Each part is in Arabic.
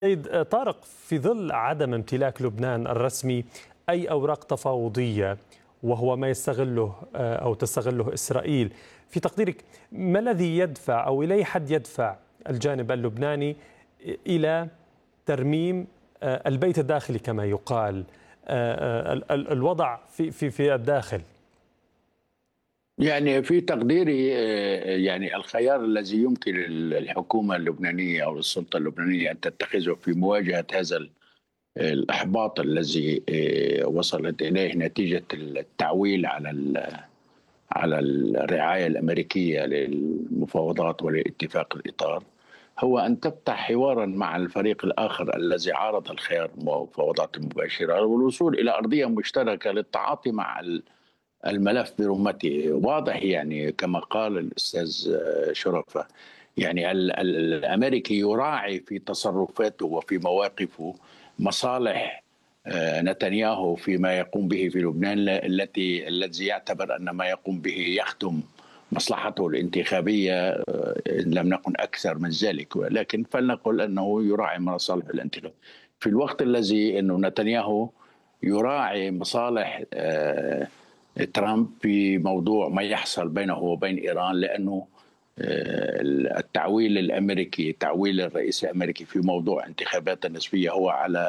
سيد طارق، في ظل عدم امتلاك لبنان الرسمي أي أوراق تفاوضية، وهو ما يستغله أو تستغله إسرائيل، في تقديرك ما الذي يدفع أو إلى أي حد يدفع الجانب اللبناني إلى ترميم البيت الداخلي كما يقال، الوضع في الداخل؟ يعني في تقديري يعني الخيار الذي يمكن الحكومة اللبنانية أو السلطة اللبنانية أن تتخذه في مواجهة هذا الإحباط الذي وصلت إليه نتيجة التعويل على الرعاية الأمريكية للمفاوضات ولاتفاق الإطار، هو أن تفتح حوارا مع الفريق الآخر الذي عارض الخيار المفاوضات المباشرة والوصول إلى أرضية مشتركة للتعاطي مع الملف برمته. واضح يعني كما قال الأستاذ شرفة، يعني الأمريكي يراعي في تصرفاته وفي مواقفه مصالح نتنياهو فيما يقوم به في لبنان، الذي يعتبر أن ما يقوم به يخدم مصلحته الانتخابية إن لم نكن أكثر من ذلك، ولكن فلنقل أنه يراعي مصالح الانتخاب في الوقت الذي أنه نتنياهو يراعي مصالح ترامب في موضوع ما يحصل بينه وبين إيران، لأنه التعويل الأمريكي، تعويل الرئيس الأمريكي في موضوع انتخابات النسبية هو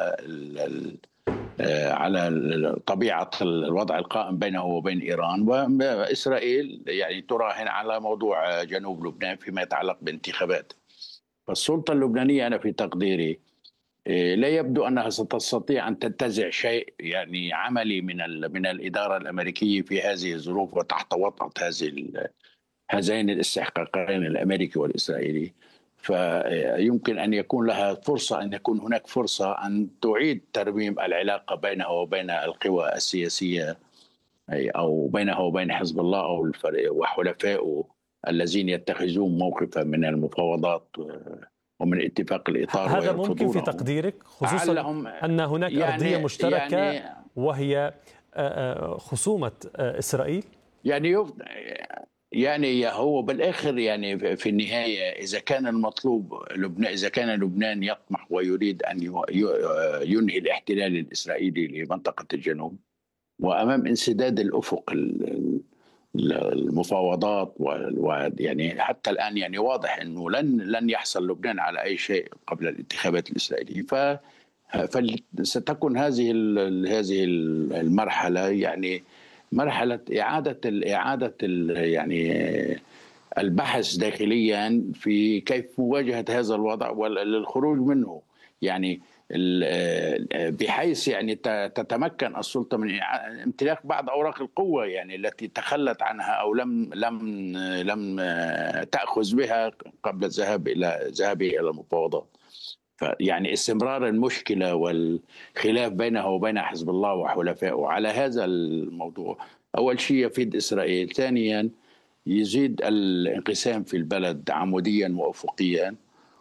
على طبيعة الوضع القائم بينه وبين إيران، وإسرائيل يعني تراهن على موضوع جنوب لبنان فيما يتعلق بانتخابات. فالسلطة اللبنانية أنا في تقديري لا يبدو أنها ستستطيع أن تنتزع شيء يعني عملي من الإدارة الأمريكية في هذه الظروف وتحت وطأة هذين الاستحقاقين الأمريكي والإسرائيلي. فيمكن أن يكون لها فرصة، أن يكون هناك فرصة أن تعيد ترميم العلاقة بينها وبين القوى السياسية أو بينه وبين حزب الله أو وحلفائه الذين يتخذون موقفا من المفاوضات ومن اتفاق الإطار. هذا ممكن في تقديرك، خصوصا أن هناك أرضية مشتركة وهي خصومة إسرائيل؟ يعني هو بالآخر يعني في النهاية إذا كان المطلوب إذا كان لبنان يطمح ويريد أن ينهي الاحتلال الإسرائيلي لمنطقة الجنوب، وأمام انسداد الأفق المفاوضات ويعني حتى الآن يعني واضح أنه لن يحصل لبنان على أي شيء قبل الانتخابات الإسرائيلية، فستكون هذه المرحلة يعني مرحلة إعادة يعني البحث داخليا في كيف مواجهة هذا الوضع وللخروج منه، يعني بحيث يعني تتمكن السلطة من امتلاك بعض أوراق القوة يعني التي تخلت عنها أو لم تأخذ بها قبل الذهاب إلى المفاوضات. يعني استمرار المشكلة والخلاف بينه وبين حزب الله وحلفائه على هذا الموضوع أول شيء يفيد إسرائيل، ثانيا يزيد الانقسام في البلد عموديا وأفقيا،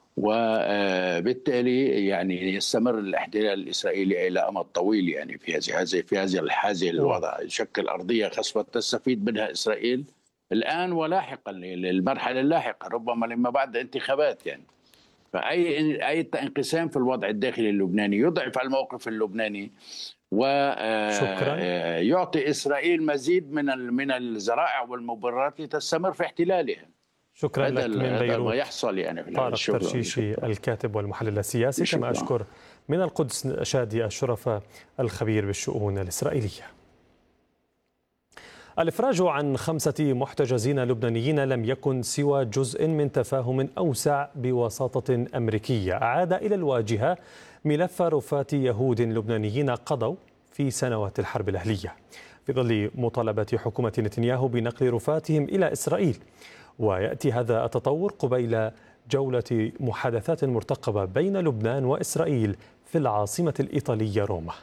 وبالتالي يعني يستمر الاحتلال الإسرائيلي إلى أمد طويل يعني في هذه الوضع، يشكل أرضية خصبة تستفيد منها إسرائيل الآن ولاحقا للمرحلة اللاحقة ربما لما بعد انتخابات يعني. فأي انقسام في الوضع الداخلي اللبناني يضعف الموقف اللبناني ويعطي إسرائيل مزيد من الذرائع والمبررات لتستمر في احتلالها. شكرا لك من بيروت. ما يحصل يعني في طارق ترشيشي الكاتب والمحلل السياسي، كما أشكر من القدس شادي الشرفة الخبير بالشؤون الإسرائيلية. الإفراج عن 5 محتجزين لبنانيين لم يكن سوى جزء من تفاهم أوسع بوساطة أمريكية أعاد إلى الواجهة ملف رفاة يهود لبنانيين قضوا في سنوات الحرب الأهلية، في ظل مطالبة حكومة نتنياهو بنقل رفاتهم إلى إسرائيل. ويأتي هذا التطور قبيل جولة محادثات مرتقبة بين لبنان وإسرائيل في العاصمة الإيطالية روما.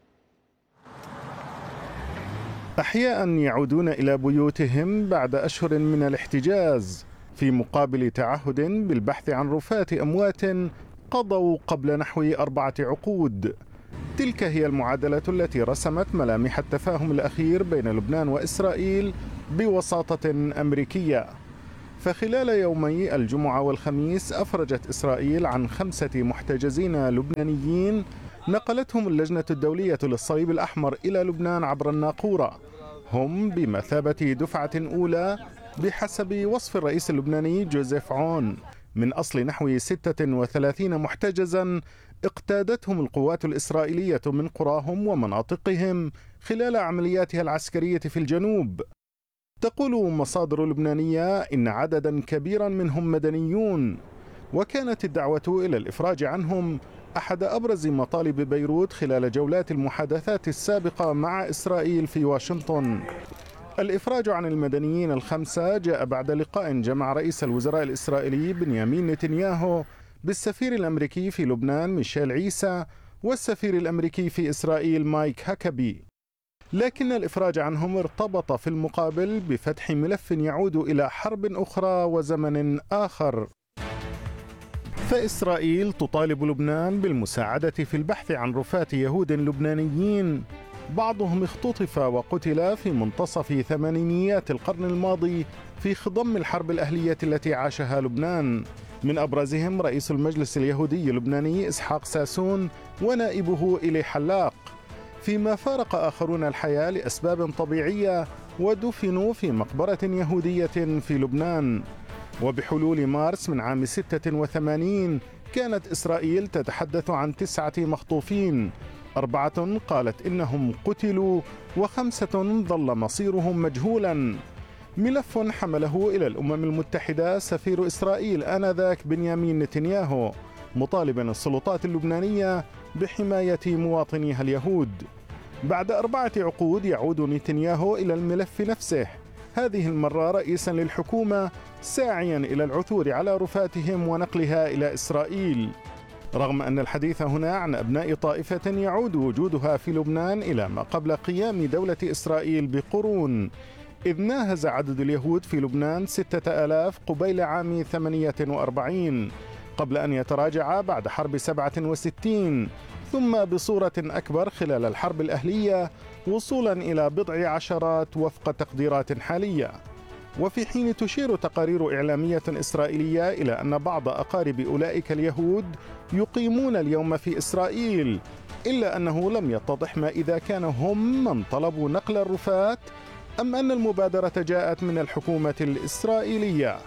أحياء يعودون إلى بيوتهم بعد أشهر من الاحتجاز في مقابل تعهد بالبحث عن رفات أموات قضوا قبل نحو 4 عقود. تلك هي المعادلة التي رسمت ملامح التفاهم الأخير بين لبنان وإسرائيل بوساطة أمريكية. فخلال يومي الجمعة والخميس أفرجت إسرائيل عن 5 محتجزين لبنانيين نقلتهم اللجنة الدولية للصليب الأحمر إلى لبنان عبر الناقورة. هم بمثابة دفعة أولى بحسب وصف الرئيس اللبناني جوزيف عون من أصل نحو 36 محتجزا اقتادتهم القوات الإسرائيلية من قراهم ومناطقهم خلال عملياتها العسكرية في الجنوب. تقول مصادر لبنانية إن عددا كبيرا منهم مدنيون، وكانت الدعوة إلى الإفراج عنهم أحد أبرز مطالب بيروت خلال جولات المحادثات السابقة مع إسرائيل في واشنطن. الإفراج عن المدنيين ال5 جاء بعد لقاء جمع رئيس الوزراء الإسرائيلي بنيامين نتنياهو بالسفير الأمريكي في لبنان ميشيل عيسى والسفير الأمريكي في إسرائيل مايك هاكابي. لكن الإفراج عنهم ارتبط في المقابل بفتح ملف يعود إلى حرب أخرى وزمن آخر. فإسرائيل تطالب لبنان بالمساعدة في البحث عن رفات يهود لبنانيين بعضهم اختطف وقتل في منتصف ثمانينيات القرن الماضي في خضم الحرب الأهلية التي عاشها لبنان، من أبرزهم رئيس المجلس اليهودي اللبناني إسحاق ساسون ونائبه إلي حلاق، فيما فارق آخرون الحياة لأسباب طبيعية ودفنوا في مقبرة يهودية في لبنان. وبحلول مارس من عام 86 كانت إسرائيل تتحدث عن 9 مخطوفين، 4 قالت إنهم قتلوا و5 ظل مصيرهم مجهولا. ملف حمله إلى الأمم المتحدة سفير إسرائيل آنذاك بنيامين نتنياهو مطالبا السلطات اللبنانية بحماية مواطنيها اليهود. بعد 4 عقود يعود نتنياهو إلى الملف نفسه، هذه المرة رئيسا للحكومة ساعيا إلى العثور على رفاتهم ونقلها إلى إسرائيل، رغم أن الحديث هنا عن أبناء طائفة يعود وجودها في لبنان إلى ما قبل قيام دولة إسرائيل بقرون، إذ ناهز عدد اليهود في لبنان 6000 قبيل عام 48 قبل أن يتراجع بعد حرب 67، ثم بصورة أكبر خلال الحرب الأهلية وصولا إلى بضع عشرات وفق تقديرات حالية. وفي حين تشير تقارير إعلامية إسرائيلية إلى أن بعض أقارب أولئك اليهود يقيمون اليوم في إسرائيل، إلا أنه لم يتضح ما إذا كانوا هم من طلبوا نقل الرفات أم أن المبادرة جاءت من الحكومة الإسرائيلية.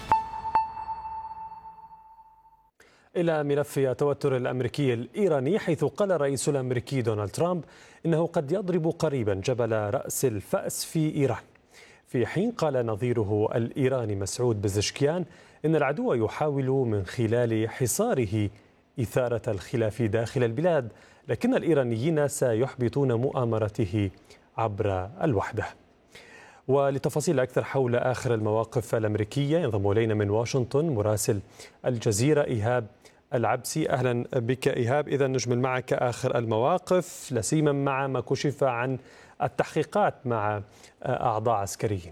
إلى ملف التوتر الأمريكي الإيراني، حيث قال الرئيس الأمريكي دونالد ترامب إنه قد يضرب قريبا جبل رأس الفأس في إيران، في حين قال نظيره الإيراني مسعود بزشكيان إن العدو يحاول من خلال حصاره إثارة الخلاف داخل البلاد، لكن الإيرانيين سيحبطون مؤامرته عبر الوحدة. ولتفاصيل أكثر حول آخر المواقف الأمريكية ينضم إلينا من واشنطن مراسل الجزيرة إيهاب العبسي. أهلا بك إيهاب. إذا نجمل معك آخر المواقف، لا سيما مع ما كشف عن التحقيقات مع أعضاء عسكريين.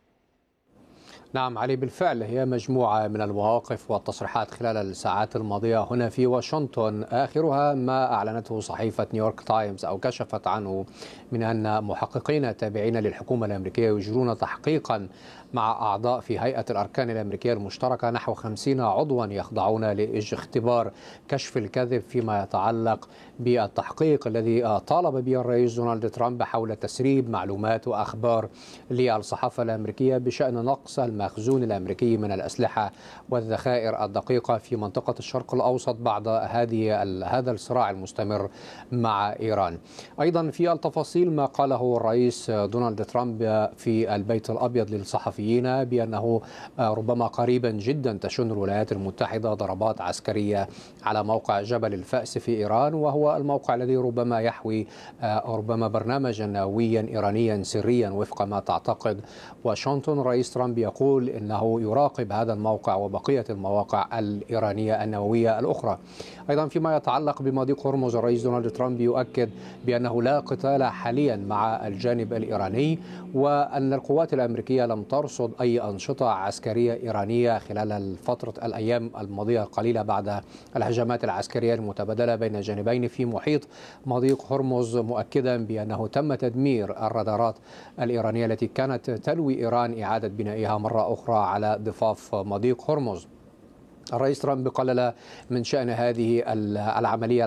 نعم علي، بالفعل هي مجموعة من المواقف والتصريحات خلال الساعات الماضية هنا في واشنطن، آخرها ما أعلنته صحيفة نيويورك تايمز أو كشفت عنه من أن محققين تابعين للحكومة الأمريكية يجرون تحقيقا مع أعضاء في هيئة الأركان الأمريكية المشتركة، نحو 50 عضوا يخضعون لاختبار كشف الكذب فيما يتعلق بالتحقيق الذي طالب به الرئيس دونالد ترامب حول تسريب معلومات وأخبار للصحافة الأمريكية بشأن نقص المخزون الأمريكي من الأسلحة والذخائر الدقيقة في منطقة الشرق الأوسط بعد هذا الصراع المستمر مع إيران. أيضا في التفاصيل ما قاله الرئيس دونالد ترامب في البيت الأبيض للصحفيين بأنه ربما قريبا جدا تشن الولايات المتحدة ضربات عسكرية على موقع جبل الفأس في إيران، وهو الموقع الذي ربما يحوي برنامجا نوويا إيرانيا سريا وفق ما تعتقد واشنطن. رئيس ترامب يقول إنه يراقب هذا الموقع وبقية المواقع الإيرانية النووية الأخرى. أيضا فيما يتعلق بمضيق هرمز، الرئيس دونالد ترامب يؤكد بأنه لا قتال حاليا مع الجانب الإيراني، وأن القوات الأمريكية لم ترصد أي أنشطة عسكرية إيرانية خلال الأيام الماضية القليلة بعد الهجمات العسكرية المتبادلة بين الجانبين في محيط مضيق هرمز، مؤكدا بأنه تم تدمير الرادارات الإيرانية التي كانت تلوي إيران إعادة بنائها مرة مرة أخرى على ضفاف مضيق هرمز. الرئيس ترامب قلل من شأن هذه العملية